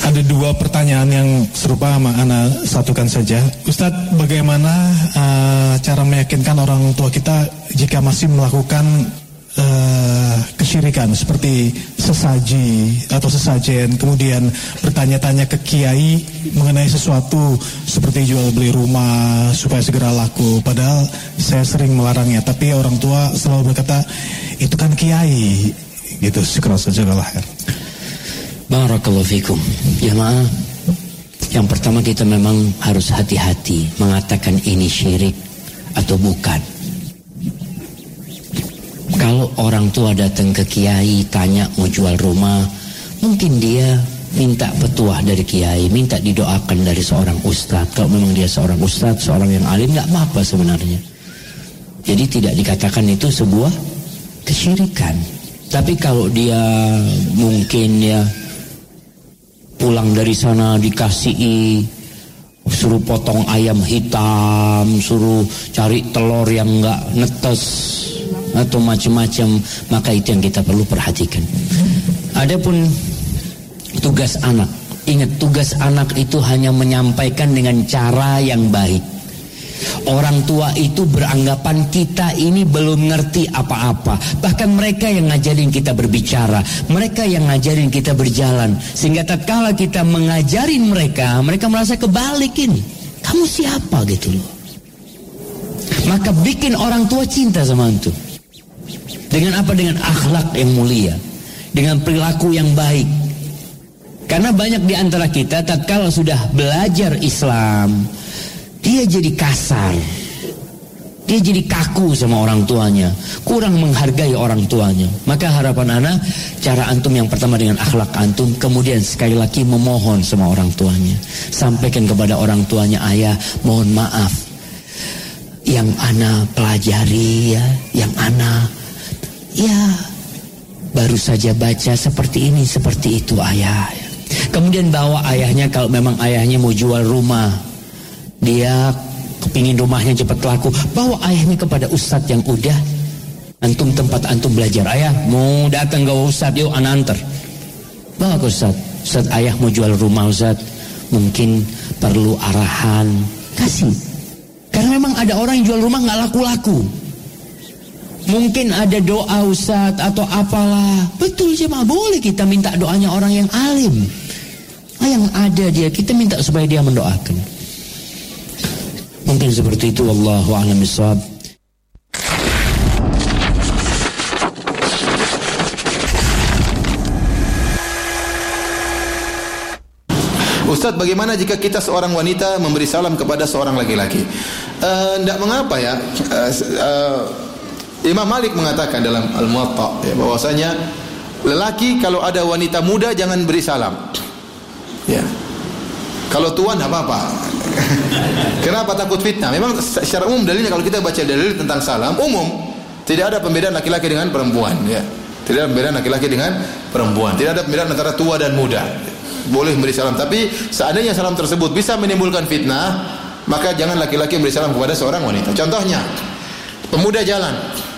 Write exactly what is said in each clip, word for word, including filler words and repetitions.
Ada dua pertanyaan yang serupa, sama Ana satukan saja. Ustadz, bagaimana uh, cara meyakinkan orang tua kita jika masih melakukan uh, kesyirikan seperti sesaji atau sesajen, kemudian bertanya-tanya ke kiai mengenai sesuatu seperti jual beli rumah supaya segera laku, padahal saya sering melarangnya, tapi orang tua selalu berkata itu kan kiai gitu. Syukur saja Allah. Barakallahu fikum. Jemaah, yang pertama kita memang harus hati-hati mengatakan ini syirik atau bukan. Kalau orang tua datang ke kiai tanya mau jual rumah, mungkin dia minta petuah dari kiai, minta didoakan dari seorang ustadz. Kalau memang dia seorang ustadz, seorang yang alim, nggak apa-apa sebenarnya. Jadi tidak dikatakan itu sebuah kesyirikan. Tapi kalau dia mungkin ya pulang dari sana dikasih suruh potong ayam hitam, suruh cari telur yang enggak netes atau macam-macam, maka itu yang kita perlu perhatikan. Adapun tugas anak, ingat tugas anak itu hanya menyampaikan dengan cara yang baik. Orang tua itu beranggapan kita ini belum ngerti apa-apa. Bahkan mereka yang ngajarin kita berbicara, mereka yang ngajarin kita berjalan. Sehingga tatkala kita mengajarin mereka, mereka merasa kebalikin. Kamu siapa gitu loh. Maka bikin orang tua cinta sama antum. Dengan apa? Dengan akhlak yang mulia, dengan perilaku yang baik. Karena banyak di antara kita tatkala sudah belajar Islam, dia jadi kasar, dia jadi kaku sama orang tuanya, kurang menghargai orang tuanya. Maka harapan anak, cara antum yang pertama dengan akhlak antum, kemudian sekali lagi memohon sama orang tuanya. Sampaikan kepada orang tuanya, ayah mohon maaf, yang ana pelajari ya, yang ana ya baru saja baca seperti ini, seperti itu ayah. Kemudian bawa ayahnya, kalau memang ayahnya mau jual rumah, dia kepingin rumahnya cepat laku, bawa ayahnya kepada ustadz yang udah antum tempat antum belajar. Ayah mau datang ke ustadz, yuk anak antar. Bawa ke ustadz. Ustadz, ayah mau jual rumah ustadz, mungkin perlu arahan. Kasih. Karena memang ada orang yang jual rumah gak laku-laku. Mungkin ada doa ustadz atau apalah. Betul jemaah, boleh kita minta doanya orang yang alim. Ah, yang ada dia, kita minta supaya dia mendoakan. Mungkin seperti itu, wallahu a'lam bishawab. Ustadz, bagaimana jika kita seorang wanita memberi salam kepada seorang laki-laki? Tidak uh, mengapa ya. Uh, uh, Imam Malik mengatakan dalam Al-Muwatta ya, bahwasanya lelaki kalau ada wanita muda jangan beri salam. Ya. Kalau tua tidak apa-apa. Kenapa takut fitnah? Memang secara umum dalilnya kalau kita baca dalil tentang salam umum, tidak ada pembedaan laki-laki dengan perempuan. Ya. Tidak ada pembedaan laki-laki dengan perempuan. Tidak ada pembedaan antara tua dan muda. Boleh memberi salam. Tapi seandainya salam tersebut bisa menimbulkan fitnah, maka jangan laki-laki memberi salam kepada seorang wanita. Contohnya, pemuda jalan.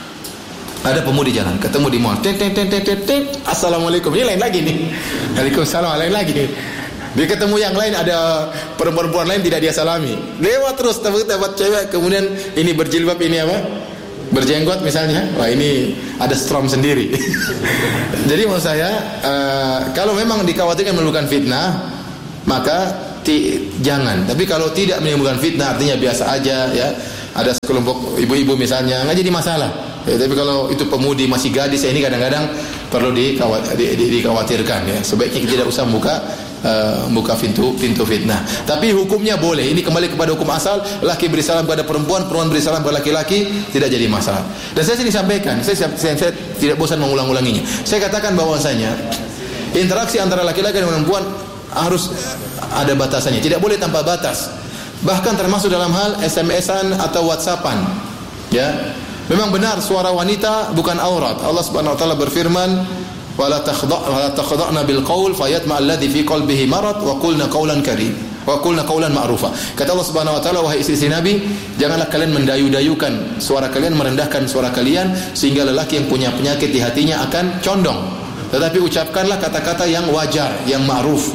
Ada pemudi jalan, ketemu di mall. Tet tet tet tet tet. Assalamualaikum. Ini lain lagi nih. Waalaikumsalam, lain lagi nih. Dia ketemu yang lain, ada perempuan lain tidak dia salami. Lewat terus dapat cewek, kemudian ini berjilbab, ini apa? Berjenggot misalnya. Wah, ini ada strom sendiri. Jadi maksud saya, uh, kalau memang dikhawatirkan menimbulkan fitnah, maka ti, jangan. Tapi kalau tidak menimbulkan fitnah, artinya biasa aja ya. Ada sekelompok ibu-ibu misalnya, nggak jadi masalah. Ya, tapi kalau itu pemudi masih gadis, ya ini kadang-kadang perlu dikhawatir, di, di, dikhawatirkan ya. Sebaiknya kita tidak usah membuka uh, buka pintu pintu fitnah. Tapi hukumnya boleh. Ini kembali kepada hukum asal. Laki beri salam kepada perempuan, perempuan beri salam kepada laki-laki, tidak jadi masalah. Dan saya sini sampaikan, saya, saya, saya tidak bosan mengulang-ulanginya. Saya katakan bahwasanya interaksi antara laki-laki dan perempuan harus ada batasannya. Tidak boleh tanpa batas. Bahkan termasuk dalam hal S M S-an atau WhatsApp-an. Ya. Memang benar suara wanita bukan aurat. Allah Subhanahu wa taala berfirman, "Wala takhdha' wala takhdha'na bil qaul fayatma alladhi fi qalbihi marad wa qulna qawlan karim wa qulna qawlan ma'rufa." Kata Allah Subhanahu wa taala, wahai istri Nabi, janganlah kalian mendayu-dayukan suara kalian, merendahkan suara kalian sehingga lelaki yang punya penyakit di hatinya akan condong. Tetapi ucapkanlah kata-kata yang wajar, yang ma'ruf.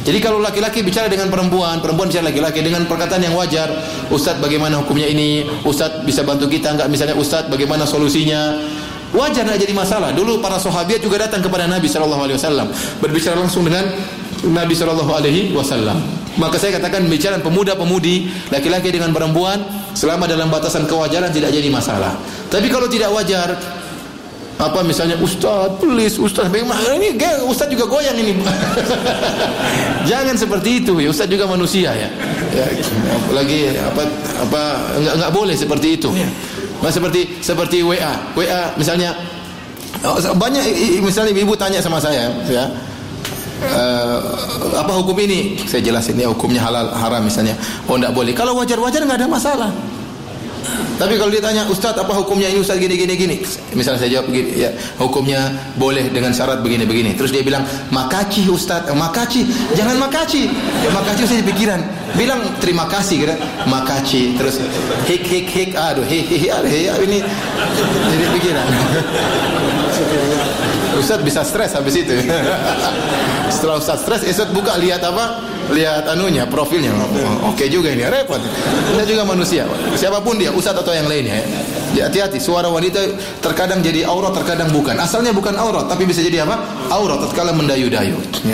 Jadi kalau laki-laki bicara dengan perempuan, perempuan bicara laki-laki dengan perkataan yang wajar, Ustaz bagaimana hukumnya ini, Ustaz bisa bantu kita enggak, misalnya Ustaz bagaimana solusinya, wajar, enggak jadi masalah. Dulu para sahabat juga datang kepada Nabi sallallahu alaihi wasallam, berbicara langsung dengan Nabi sallallahu alaihi wasallam. Maka saya katakan bicara pemuda-pemudi, laki-laki dengan perempuan, selama dalam batasan kewajaran tidak jadi masalah. Tapi kalau tidak wajar, apa misalnya Ustaz, please Ustaz, bagaimana ini Ustaz juga goyang ini. Jangan seperti itu ya, Ustaz juga manusia ya. Ya apalagi apa apa enggak enggak boleh seperti itu. Nah, seperti seperti W A. W A misalnya banyak misalnya ibu tanya sama saya ya. Uh, apa hukum ini? Saya jelasin ya hukumnya halal haram misalnya. Oh enggak boleh. Kalau wajar-wajar enggak ada masalah. Tapi kalau dia tanya, Ustaz apa hukumnya ini Ustaz gini gini gini. Misalnya saya jawab begini, ya, hukumnya boleh dengan syarat begini begini. Terus dia bilang, "Makaci Ustaz." Eh, makaci. Jangan makaci. Ya, makaci saya pikiran. Bilang terima kasih kira. Makaci. Terus hik hik hik aduh hik hik aduh ini jadi pikiran. Ustaz bisa stres habis itu. Setelah Ustaz stres, Ustaz buka lihat apa? Lihat anunya, profilnya. Oh, oke okay juga ini, repot. Kita juga manusia. Siapapun dia, Ustaz atau yang lainnya ya. Hati-hati, suara wanita terkadang jadi aurat, terkadang bukan. Asalnya bukan aurat, tapi bisa jadi apa? Aurat tatkala mendayu-dayu. Ya.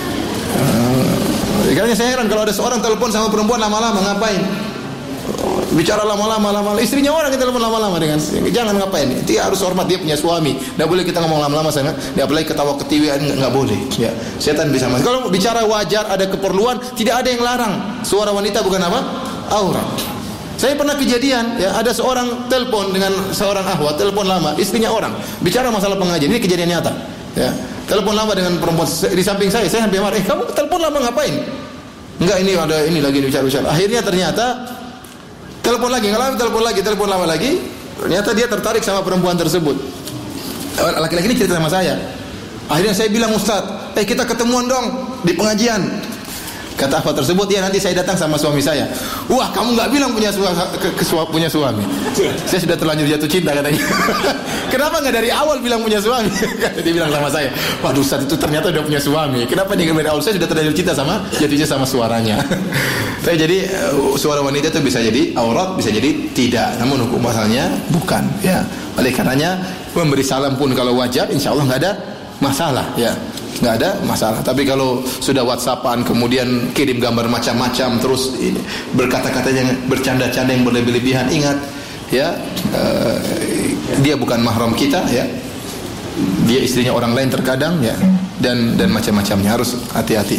Uh, karena saya heran kalau ada seorang telepon sama perempuan lama-lama ngapain? Bicara lama-lama, lama-lama. Istrinya orang kita telepon lama-lama dengan jangan ngapain. Dia harus hormat, dia punya suami. Tidak boleh kita ngomong lama-lama sama dia, apalagi ketawa ketiwian nggak boleh. Ya, setan bisa masuk. Kalau bicara wajar, ada keperluan, tidak ada yang larang. Suara wanita bukan apa? Aurat. Saya pernah kejadian, ya, ada seorang telepon dengan seorang ahwat, telepon lama, istrinya orang. Bicara masalah pengajian, ini kejadian nyata. Ya, telepon lama dengan perempuan di samping saya. Saya hampir marah. Eh, kamu telepon lama ngapain? Enggak, ini ada ini lagi bicara-bicara. Akhirnya ternyata telepon lagi, ngalami telepon lagi, telepon lama lagi. Ternyata dia tertarik sama perempuan tersebut. Laki-laki ini cerita sama saya. Akhirnya saya bilang, Ustaz, eh kita ketemuan dong di pengajian. Kata apa tersebut, ya nanti saya datang sama suami saya. Wah, kamu nggak bilang punya suami, ke, ke, punya suami. Saya sudah terlanjur jatuh cinta katanya. Kenapa nggak dari awal bilang punya suami? Dia bilang sama saya, waduh Ustaz itu ternyata udah punya suami. Kenapa dia dari awal? Saya sudah terlanjur cinta sama jatuhnya sama suaranya. Tapi jadi suara wanita itu bisa jadi aurat, bisa jadi tidak. Namun hukum asalnya bukan. Ya, oleh karenanya memberi salam pun kalau wajar, insya Allah nggak ada masalah. Ya. Nggak ada masalah. Tapi kalau sudah WhatsAppan kemudian kirim gambar macam-macam terus ini, berkata-kata yang bercanda-canda yang berlebih-lebihan, ingat ya, uh, dia bukan mahram kita ya, dia istrinya orang lain terkadang ya, dan dan macam-macamnya, harus hati-hati.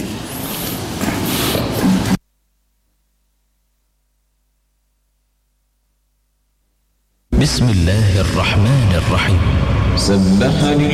Bismillahirrahmanirrahim. Sabbahani